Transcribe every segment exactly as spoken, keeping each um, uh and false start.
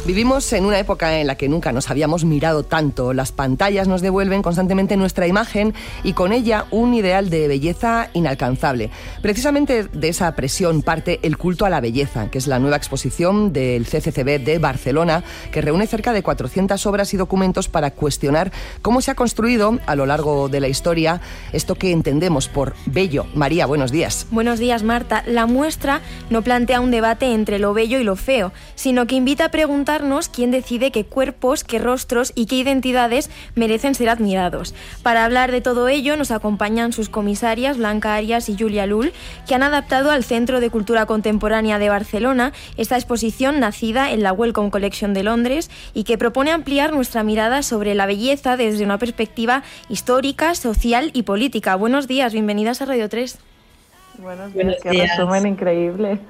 Vivimos en una época en la que nunca nos habíamos mirado tanto. Las pantallas nos devuelven constantemente nuestra imagen y con ella un ideal de belleza inalcanzable. Precisamente de esa presión parte El culto a la belleza, que es la nueva exposición del C C C B de Barcelona, que reúne cerca de cuatrocientas obras y documentos para cuestionar cómo se ha construido a lo largo de la historia esto que entendemos por bello. María, buenos días. Buenos días, Marta. La muestra no plantea un debate entre lo bello y lo feo, sino que invita a preguntar quién decide qué cuerpos, qué rostros y qué identidades merecen ser admirados. Para hablar de todo ello nos acompañan sus comisarias Blanca Arias y Julia Lull, que han adaptado al Centro de Cultura Contemporánea de Barcelona esta exposición nacida en la Wellcome Collection de Londres y que propone ampliar nuestra mirada sobre la belleza desde una perspectiva histórica, social y política. Buenos días, bienvenidas a Radio tres. Buenos días, qué resumen increíble.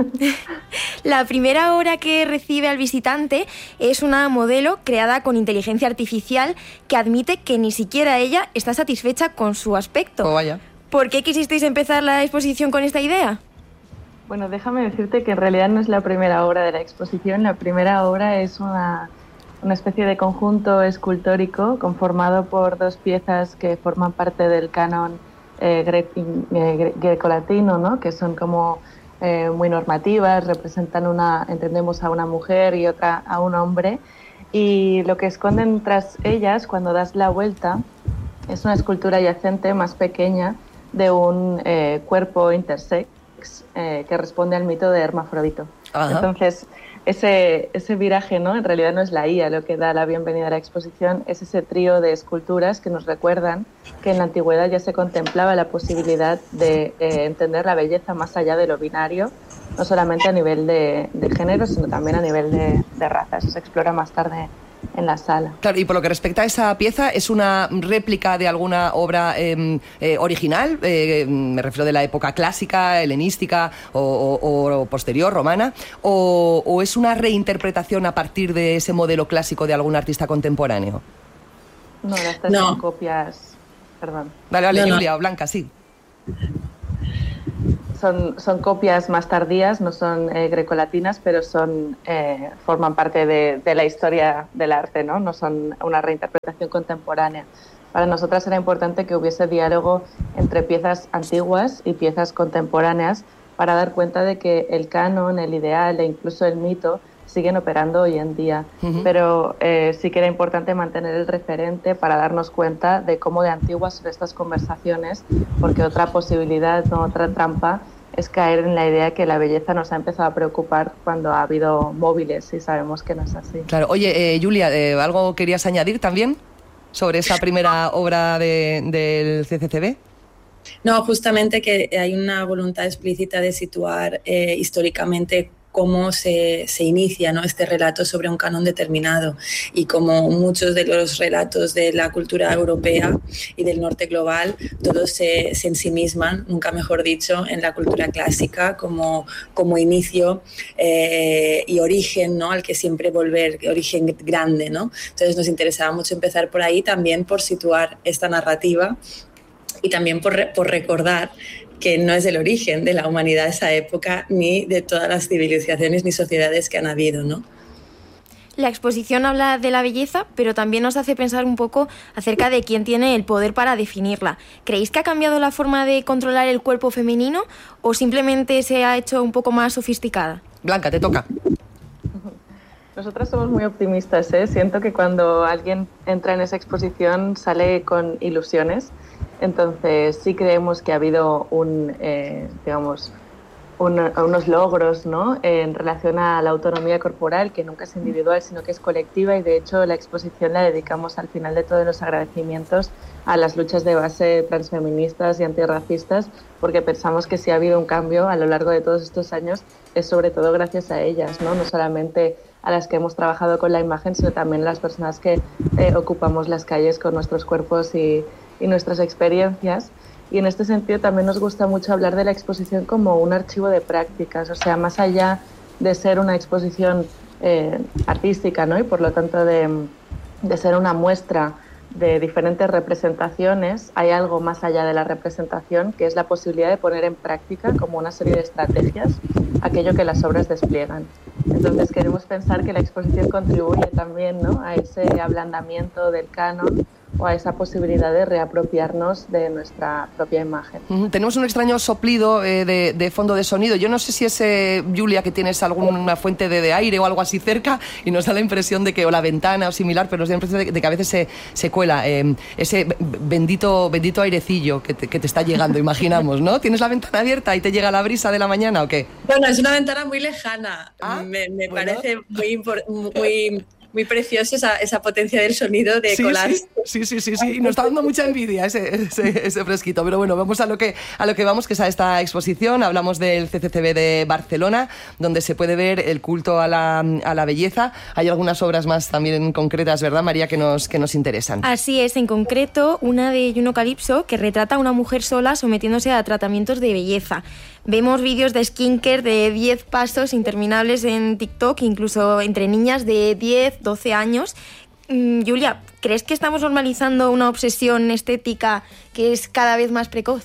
La primera obra que recibe al visitante es una modelo creada con inteligencia artificial que admite que ni siquiera ella está satisfecha con su aspecto. Oh, vaya. ¿Por qué quisisteis empezar la exposición con esta idea? Bueno, déjame decirte que en realidad no es la primera obra de la exposición. La primera obra es una, una especie de conjunto escultórico conformado por dos piezas que forman parte del canon Eh, gre- eh, grecolatino, ¿no? Que son como eh, muy normativas, representan una, entendemos a una mujer y otra a un hombre, y lo que esconden tras ellas cuando das la vuelta es una escultura yacente más pequeña de un eh, cuerpo intersex eh, que responde al mito de Hermafrodito. Ajá. Entonces ese, ese viraje, ¿no? En realidad no es la I A lo que da la bienvenida a la exposición, es ese trío de esculturas que nos recuerdan que en la antigüedad ya se contemplaba la posibilidad de eh, entender la belleza más allá de lo binario, no solamente a nivel de, de género, sino también a nivel de, de raza. Eso se explora más tarde en la sala. Claro, y por lo que respecta a esa pieza, ¿es una réplica de alguna obra eh, eh, original? Eh, me refiero de la época clásica, helenística o, o, o posterior, romana, o, o es una reinterpretación a partir de ese modelo clásico de algún artista contemporáneo? No, las tres no. son copias. Perdón. Vale, vale, no, Julia no. o Blanca, sí. Son, son copias más tardías, no son eh, grecolatinas, pero son eh, forman parte de, de la historia del arte, ¿no? No son una reinterpretación contemporánea. Para nosotras era importante que hubiese diálogo entre piezas antiguas y piezas contemporáneas para dar cuenta de que el canon, el ideal e incluso el mito siguen operando hoy en día. Uh-huh. Pero eh, sí que era importante mantener el referente para darnos cuenta de cómo de antiguas son estas conversaciones, porque otra posibilidad, no, otra trampa, es caer en la idea que la belleza nos ha empezado a preocupar cuando ha habido móviles y sabemos que no es así. Claro. Oye, eh, Julia, eh, ¿algo querías añadir también sobre esa primera obra de, del C C C B? No, justamente que hay una voluntad explícita de situar eh, históricamente cómo se, se inicia, ¿no?, este relato sobre un canon determinado, y como muchos de los relatos de la cultura europea y del norte global, todos se, se ensimisman, nunca mejor dicho, en la cultura clásica como, como inicio eh, y origen, ¿no?, al que siempre volver, origen grande, ¿no? Entonces nos interesaba mucho empezar por ahí, también por situar esta narrativa y también por, por recordar que no es el origen de la humanidad de esa época, ni de todas las civilizaciones ni sociedades que han habido, ¿no? La exposición habla de la belleza, pero también nos hace pensar un poco acerca de quién tiene el poder para definirla. ¿Creéis que ha cambiado la forma de controlar el cuerpo femenino o simplemente se ha hecho un poco más sofisticada? Blanca, te toca. Nosotras somos muy optimistas, ¿eh? Siento que cuando alguien entra en esa exposición sale con ilusiones. Entonces sí creemos que ha habido un, eh, digamos, un, unos logros, ¿no?, en relación a la autonomía corporal, que nunca es individual, sino que es colectiva, y de hecho la exposición la dedicamos al final de todos los agradecimientos a las luchas de base transfeministas y antirracistas, porque pensamos que si ha habido un cambio a lo largo de todos estos años es sobre todo gracias a ellas, ¿no? No solamente a las que hemos trabajado con la imagen, sino también a las personas que eh, ocupamos las calles con nuestros cuerpos y y nuestras experiencias. Y en este sentido también nos gusta mucho hablar de la exposición como un archivo de prácticas, o sea, más allá de ser una exposición eh, artística, ¿no?, y por lo tanto de, de ser una muestra de diferentes representaciones, hay algo más allá de la representación, que es la posibilidad de poner en práctica como una serie de estrategias aquello que las obras despliegan. Entonces queremos pensar que la exposición contribuye también, ¿no?, a ese ablandamiento del canon o a esa posibilidad de reapropiarnos de nuestra propia imagen. Uh-huh. Tenemos un extraño soplido eh, de, de fondo de sonido. Yo no sé si es, eh, Julia, que tienes alguna fuente de, de aire o algo así cerca y nos da la impresión de que, o la ventana o similar, pero nos da la impresión de, de que a veces se, se cuela eh, ese bendito, bendito airecillo que te, que te está llegando, imaginamos, ¿no? ¿Tienes la ventana abierta y te llega la brisa de la mañana o qué? Bueno, es una ventana muy lejana. Ah, me me bueno. parece muy... muy Muy precioso esa, esa potencia del sonido de sí, colar. Sí, sí, sí, sí, nos está dando mucha envidia ese, ese, ese fresquito. Pero bueno, vamos a lo que a lo que vamos, que es a esta exposición. Hablamos del C C C B de Barcelona, donde se puede ver el culto a la, a la belleza. Hay algunas obras más también concretas, ¿verdad, María?, que nos, que nos interesan. Así es, en concreto, una de Juno Calypso, que retrata a una mujer sola sometiéndose a tratamientos de belleza. Vemos vídeos de skincare de diez pasos interminables en TikTok, incluso entre niñas de diez, doce años. Mm, Julia, ¿crees que estamos normalizando una obsesión estética que es cada vez más precoz?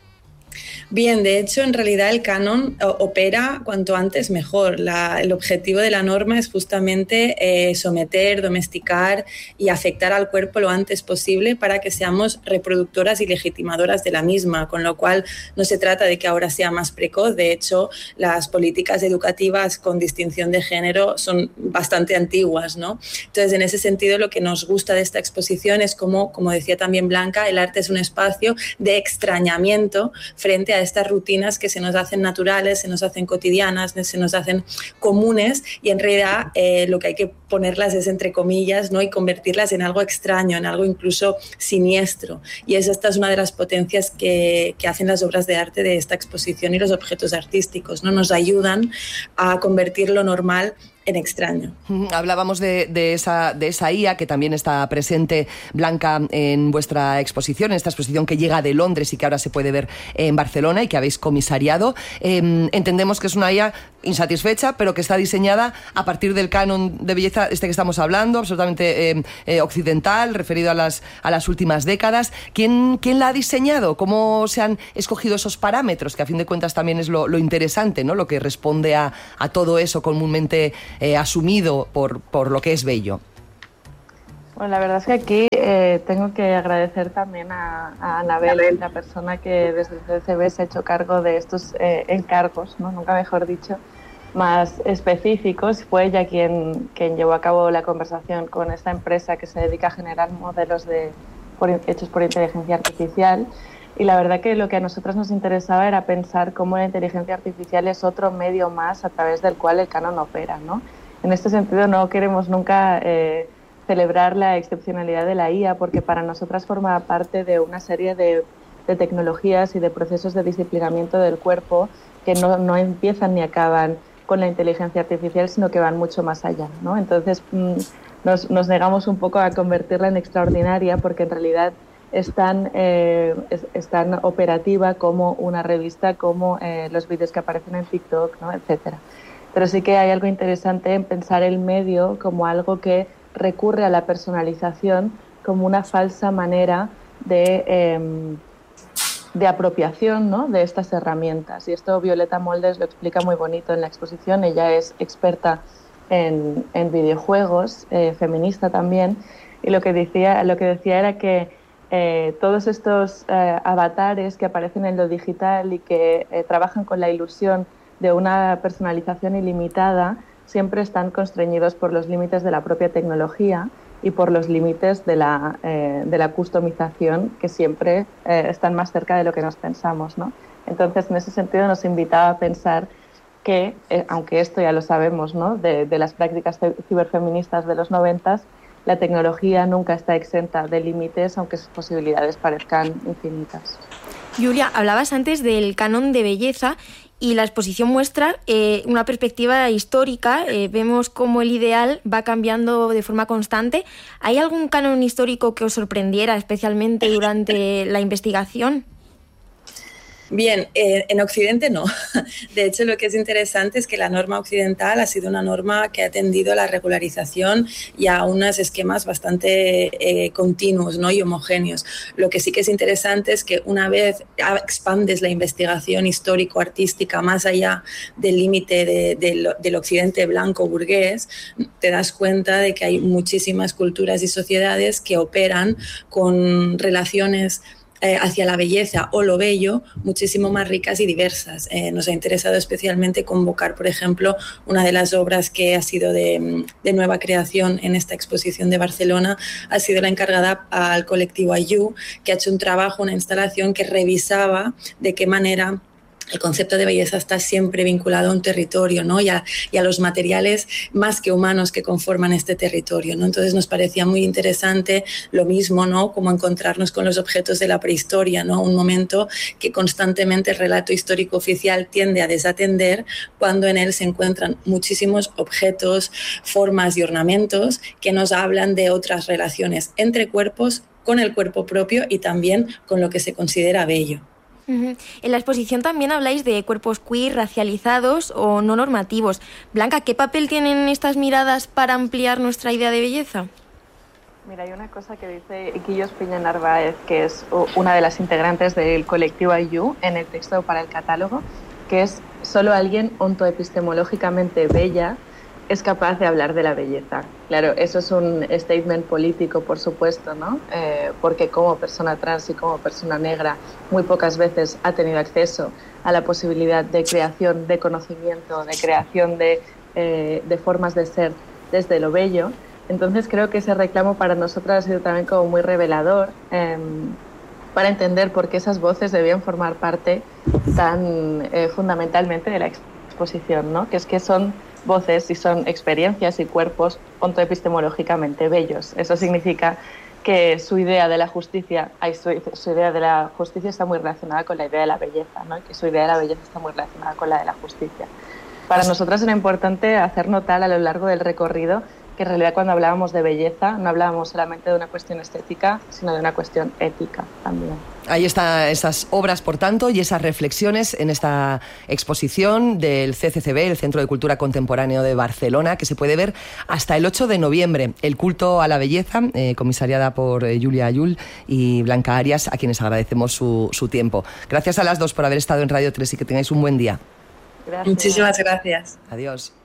Bien, de hecho, en realidad el canon opera cuanto antes mejor. La, el objetivo de la norma es justamente eh, someter, domesticar y afectar al cuerpo lo antes posible para que seamos reproductoras y legitimadoras de la misma, con lo cual no se trata de que ahora sea más precoz. De hecho, las políticas educativas con distinción de género son bastante antiguas, ¿no? Entonces, en ese sentido, lo que nos gusta de esta exposición es como, como decía también Blanca, el arte es un espacio de extrañamiento frente a estas rutinas que se nos hacen naturales, se nos hacen cotidianas, se nos hacen comunes, y en realidad eh, lo que hay que ponerlas es entre comillas, ¿no?, y convertirlas en algo extraño, en algo incluso siniestro. Y es, esta es una de las potencias que, que hacen las obras de arte de esta exposición y los objetos artísticos, ¿no? Nos ayudan a convertir lo normal en extraño. Hablábamos de, de, esa, de esa I A que también está presente, Blanca, en vuestra exposición, en esta exposición que llega de Londres y que ahora se puede ver en Barcelona y que habéis comisariado. Eh, entendemos que es una I A insatisfecha, pero que está diseñada a partir del canon de belleza este que estamos hablando, absolutamente eh, eh, occidental, referido a las, a las últimas décadas. ¿Quién, ¿Quién la ha diseñado? ¿Cómo se han escogido esos parámetros? Que a fin de cuentas también es lo, lo interesante, ¿no?, lo que responde a, a todo eso comúnmente Eh, asumido por, por lo que es bello. Bueno, la verdad es que aquí eh, tengo que agradecer también a, a Anabel, la persona que desde el C C C B se ha hecho cargo de estos eh, encargos, ¿no?, nunca mejor dicho, más específicos. Fue ella quien, quien llevó a cabo la conversación con esta empresa que se dedica a generar modelos de, por, hechos por inteligencia artificial. Y la verdad que lo que a nosotros nos interesaba era pensar cómo la inteligencia artificial es otro medio más a través del cual el canon opera, ¿no? En este sentido no queremos nunca eh, celebrar la excepcionalidad de la I A, porque para nosotras forma parte de una serie de, de tecnologías y de procesos de disciplinamiento del cuerpo que no, no empiezan ni acaban con la inteligencia artificial, sino que van mucho más allá, ¿no? Entonces mmm, nos, nos negamos un poco a convertirla en extraordinaria, porque en realidad es tan, eh, es, es tan operativa como una revista, como eh, los vídeos que aparecen en TikTok, ¿no?, etcétera. Pero sí que hay algo interesante en pensar el medio como algo que recurre a la personalización como una falsa manera de, eh, de apropiación, ¿no?, de estas herramientas. Y esto Violeta Moldes lo explica muy bonito en la exposición. Ella es experta en, en videojuegos, eh, feminista también, y lo que decía, lo que decía era que Eh, todos estos eh, avatares que aparecen en lo digital y que eh, trabajan con la ilusión de una personalización ilimitada siempre están constreñidos por los límites de la propia tecnología y por los límites de la, eh, de la customización, que siempre eh, están más cerca de lo que nos pensamos, ¿no? Entonces, en ese sentido, nos invitaba a pensar que, eh, aunque esto ya lo sabemos, ¿no?, de, de las prácticas ciberfeministas de los noventas, la tecnología nunca está exenta de límites, aunque sus posibilidades parezcan infinitas. Julia, hablabas antes del canon de belleza y la exposición muestra eh, una perspectiva histórica. Eh, vemos cómo el ideal va cambiando de forma constante. ¿Hay algún canon histórico que os sorprendiera especialmente durante la investigación? Bien, eh, en Occidente no. De hecho, lo que es interesante es que la norma occidental ha sido una norma que ha tendido a la regularización y a unos esquemas bastante eh, continuos, ¿no? y homogéneos. Lo que sí que es interesante es que una vez expandes la investigación histórico-artística más allá del límite de, de, del Occidente blanco burgués, te das cuenta de que hay muchísimas culturas y sociedades que operan con relaciones Eh, hacia la belleza o lo bello muchísimo más ricas y diversas. Eh, nos ha interesado especialmente convocar, por ejemplo, una de las obras que ha sido de, de nueva creación en esta exposición de Barcelona, ha sido la encargada al colectivo Ayu, que ha hecho un trabajo, una instalación que revisaba de qué manera el concepto de belleza está siempre vinculado a un territorio, ¿no? y, a, y a los materiales más que humanos que conforman este territorio, ¿no? Entonces nos parecía muy interesante lo mismo, ¿no? como encontrarnos con los objetos de la prehistoria, ¿no? un momento que constantemente el relato histórico oficial tiende a desatender cuando en él se encuentran muchísimos objetos, formas y ornamentos que nos hablan de otras relaciones entre cuerpos, con el cuerpo propio y también con lo que se considera bello. Uh-huh. En la exposición también habláis de cuerpos queer, racializados o no normativos. Blanca, ¿qué papel tienen estas miradas para ampliar nuestra idea de belleza? Mira, hay una cosa que dice Quillos Piña Narváez, que es una de las integrantes del colectivo Ayu, en el texto para el catálogo, que es: solo alguien ontoepistemológicamente bella es capaz de hablar de la belleza. Claro, eso es un statement político, por supuesto, ¿no? Eh, porque como persona trans y como persona negra muy pocas veces ha tenido acceso a la posibilidad de creación de conocimiento, de creación de, eh, de formas de ser desde lo bello. Entonces creo que ese reclamo para nosotras ha sido también como muy revelador, eh, para entender por qué esas voces debían formar parte tan eh, fundamentalmente de la exposición, ¿no? Que es que son voces y son experiencias y cuerpos ontoepistemológicamente bellos. Eso significa que su idea de la justicia, su, su idea de la justicia está muy relacionada con la idea de la belleza, ¿no? Y que su idea de la belleza está muy relacionada con la de la justicia. Para nosotras era importante hacer notar a lo largo del recorrido que en realidad cuando hablábamos de belleza no hablábamos solamente de una cuestión estética, sino de una cuestión ética también. Ahí están esas obras, por tanto, y esas reflexiones en esta exposición del C C C B, el Centro de Cultura Contemporáneo de Barcelona, que se puede ver hasta el ocho de noviembre. El culto a la belleza, eh, comisariada por eh, Julia Ayul y Blanca Arias, a quienes agradecemos su, su tiempo. Gracias a las dos por haber estado en Radio tres y que tengáis un buen día. Gracias. Muchísimas gracias. Adiós.